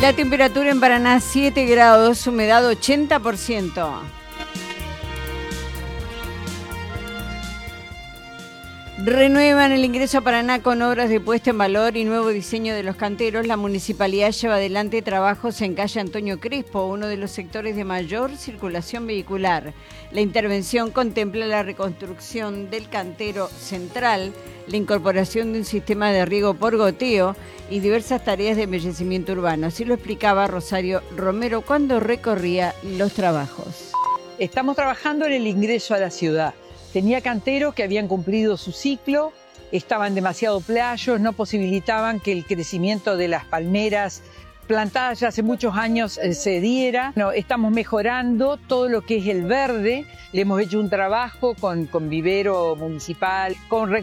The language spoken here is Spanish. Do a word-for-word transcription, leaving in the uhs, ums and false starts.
La temperatura en Paraná siete grados, humedad ochenta por ciento. Renuevan el ingreso a Paraná con obras de puesta en valor y nuevo diseño de los canteros. La municipalidad lleva adelante trabajos en calle Antonio Crespo, uno de los sectores de mayor circulación vehicular. La intervención contempla la reconstrucción del cantero central, la incorporación de un sistema de riego por goteo y diversas tareas de embellecimiento urbano. Así lo explicaba Rosario Romero cuando recorría los trabajos. Estamos trabajando en el ingreso a la ciudad. Tenía canteros que habían cumplido su ciclo, estaban demasiado playos, no posibilitaban que el crecimiento de las palmeras plantadas ya hace muchos años eh, se diera. No, estamos mejorando todo lo que es el verde. Le hemos hecho un trabajo con, con vivero municipal, con